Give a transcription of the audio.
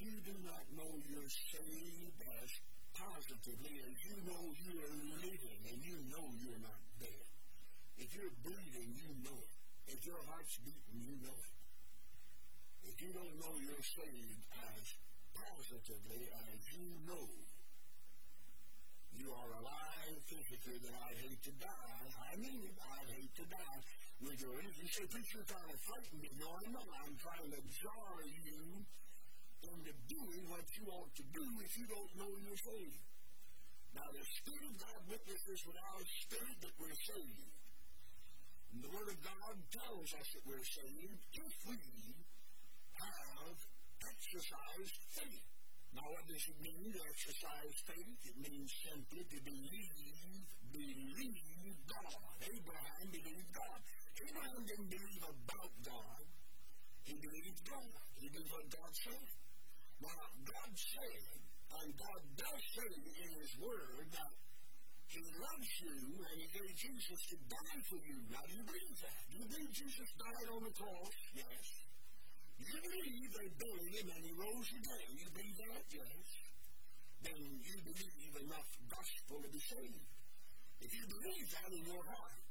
you do not know you're saved as positively as you know you're living and you know you're not dead. If you're breathing, you know it. If your heart's beating, you know it. If you don't know you're saved as positively as you know you are alive physically, then I'd hate to die. I mean it. I'd hate to die with your enemies. You say, preacher, you're trying to frighten me. No, I'm not. I'm trying to jar you into doing what you ought to do if you don't know you're saved. Now, the Spirit of God witnesses with our spirit that we're saved. And the Word of God tells us that we're saved if we have exercised faith. Now, what does it mean to exercise faith? It means simply to believe God. Abraham believed God. Abraham didn't believe about God. He believed God. He believed what God said. Now, God said, and God does say in His Word that He loves you and He gave Jesus to die for you. Now, do you believe that? Do you believe Jesus died on the cross? Yes. You believe they buried Him and He rose again. You believe that? Yes. Then you believe enough gospel to be saved. If you believe that in your heart,